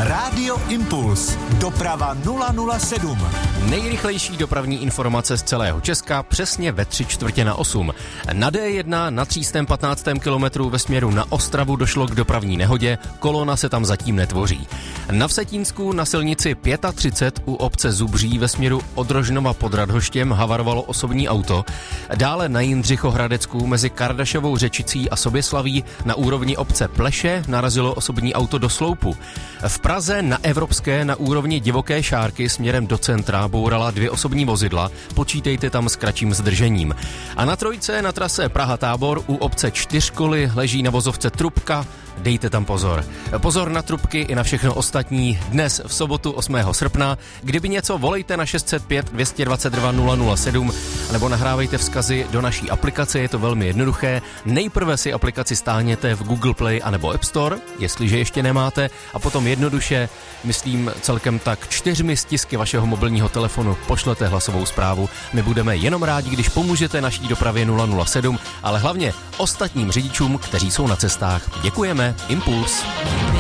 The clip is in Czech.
Rádio Impuls. Doprava 007. Nejrychlejší dopravní informace z celého Česka přesně ve 7:45. Na D1 na 315. kilometru ve směru na Ostravu došlo k dopravní nehodě, kolona se tam zatím netvoří. Na Vsetínsku na silnici 35 u obce Zubří ve směru od Rožnova pod Radhoštěm havarovalo osobní auto. Dále na Jindřichohradecku mezi Kardašovou Řečicí a Soběslaví na úrovni obce Pleše narazilo osobní auto do sloupu. V Praze na Evropské na úrovni Divoké Šárky směrem do centra bourala 2 osobní vozidla, počítejte tam s kratším zdržením. A na trojce na trase Praha-Tábor u obce Čtyřkoly leží na vozovce Trubka, dejte tam pozor. Pozor na trubky i na všechno ostatní dnes v sobotu 8. srpna. Kdyby něco, volejte na 605 222 007 nebo nahrávejte vzkazy do naší aplikace, je to velmi jednoduché. Nejprve si aplikaci stáhněte v Google Play anebo App Store, jestliže ještě nemáte, a potom jednoduše, myslím celkem tak 4 stisky vašeho mobilního telefonu pošlete hlasovou zprávu. My budeme jenom rádi, když pomůžete naší dopravě 007, ale hlavně ostatním řidičům, kteří jsou na cestách. Děkujeme. Impuls.